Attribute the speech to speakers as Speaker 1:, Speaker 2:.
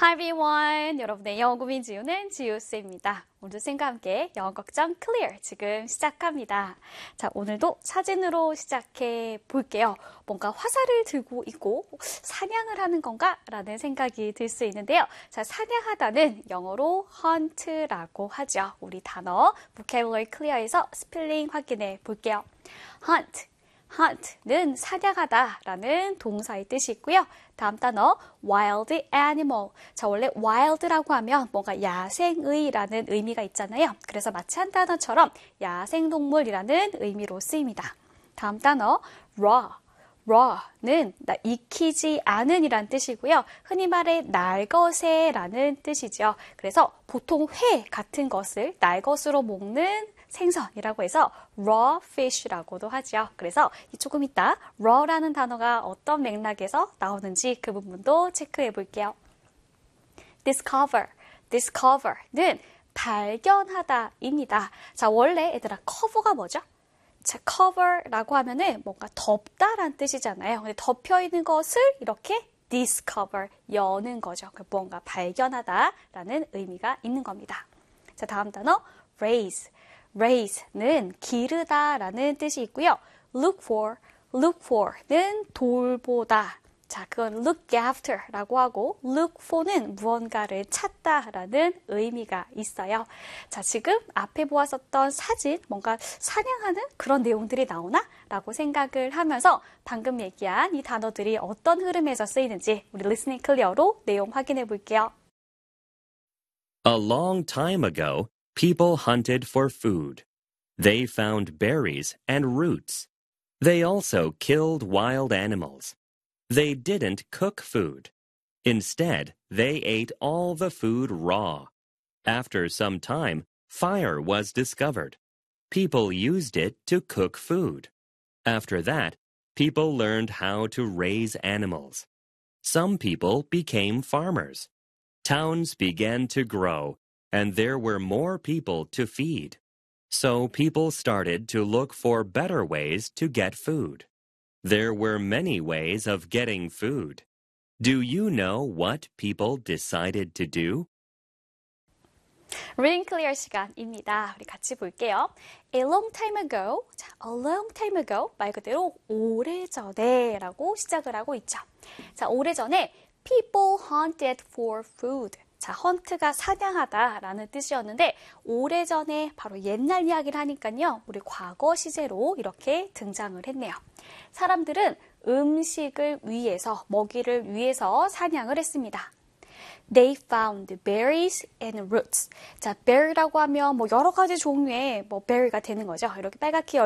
Speaker 1: Hi everyone! 여러분의 영어 고민 지우는 지우쌤입니다. 오늘도 쌤과 함께 영어 걱정 클리어 지금 시작합니다. 자, 오늘도 사진으로 시작해 볼게요. 뭔가 화살을 들고 있고 사냥을 하는 건가? 라는 생각이 들 수 있는데요. 자, 사냥하다는 영어로 hunt라고 하죠. 우리 단어 vocabulary clear에서 스펠링 확인해 볼게요. hunt는 사냥하다라는 동사의 뜻이 있고요. 다음 단어 wild animal. 자, 원래 wild라고 하면 뭔가 야생의라는 의미가 있잖아요. 그래서 마치 한 단어처럼 야생동물이라는 의미로 쓰입니다. 다음 단어 raw는 익히지 않은 이란 뜻이고요. 흔히 말해 날것에라는 뜻이죠. 그래서 보통 회 같은 것을 날것으로 먹는 생선이라고 해서 raw fish라고도 하죠. 그래서 조금 이따 raw라는 단어가 어떤 맥락에서 나오는지 그 부분도 체크해 볼게요. discover는 발견하다입니다. 자, 원래 얘들아 cover가 뭐죠? 자, cover라고 하면은 뭔가 덮다라는 뜻이잖아요. 근데 덮여 있는 것을 이렇게 discover, 여는 거죠. 뭔가 발견하다라는 의미가 있는 겁니다. 자, 다음 단어 raise는 기르다라는 뜻이 있고요. look for는 돌보다. 자, 그건 look after라고 하고 look for는 무언가를 찾다라는 의미가 있어요. 자, 지금 앞에 보았었던 사진, 뭔가 사냥하는 그런 내용들이 나오나? 라고 생각을 하면서 방금 얘기한 이 단어들이 어떤 흐름에서 쓰이는지 우리 listening clear로 내용 확인해 볼게요.
Speaker 2: A long time ago, people hunted for food. They found berries and roots. They also killed wild animals. They didn't cook food. Instead, they ate all the food raw. After some time, fire was discovered. People used it to cook food. After that, people learned how to raise animals. Some people became farmers. Towns began to grow, and there were more people to feed. So people started to look for better ways to get food. There were many ways of getting food. Do you know what people decided to do?
Speaker 1: Reading Clear 시간입니다. 우리 같이 볼게요. A long time ago, 자, a long time ago 말 그대로 오래전에 라고 시작을 하고 있죠. 자, 오래전에 people hunted for food. 자, hunt가 사냥하다라는 뜻이었는데 오래전에 바로 옛날 이야기를 하니까요. 우리 과거 시제로 이렇게 등장을 했네요. 사람들은 음식을 위해서, 먹이를 위해서 사냥을 했습니다. They found berries and roots. 자, berry라고 하면 뭐 여러 가지 종류의 berry가 되는 거죠. 이렇게 빨갛게